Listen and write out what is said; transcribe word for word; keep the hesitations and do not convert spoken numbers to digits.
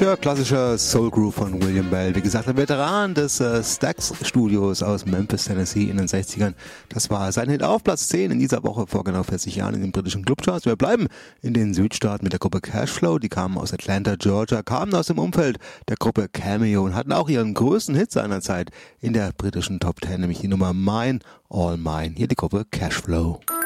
Ja, klassischer Soul Groove von William Bell. Wie gesagt, ein Veteran des äh, Stax Studios aus Memphis, Tennessee in den sechzigern. Das war sein Hit auf Platz zehn in dieser Woche vor genau vierzig Jahren in den britischen Clubcharts. Wir bleiben in den Südstaaten mit der Gruppe Cashflow. Die kamen aus Atlanta, Georgia, kamen aus dem Umfeld der Gruppe Cameo und hatten auch ihren größten Hit seiner Zeit in der britischen Top Ten, nämlich die Nummer Mine, All Mine. Hier die Gruppe Cashflow.